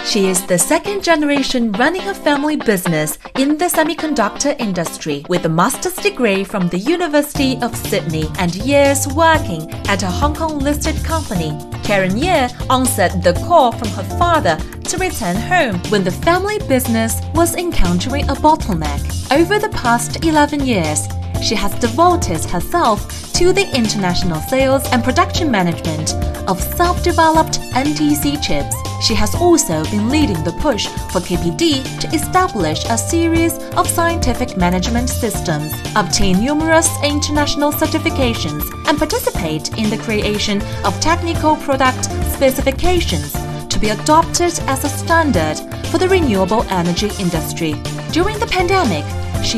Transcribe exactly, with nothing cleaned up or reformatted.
She is the second generation running a family business in the semiconductor industry with a master's degree from the University of Sydney and years working at a Hong Kong-listed company. Karen Ye answered the call from her father to return home when the family business was encountering a bottleneck. Over the past eleven years, she has devoted herself to the international sales and production management of self-developed N T C chips. She has also been leading the push for K P D to establish a series of scientific management systems, obtain numerous international certifications, and participate in the creation of technical product specifications to be adopted as a standard for the renewable energy industry. During the pandemic,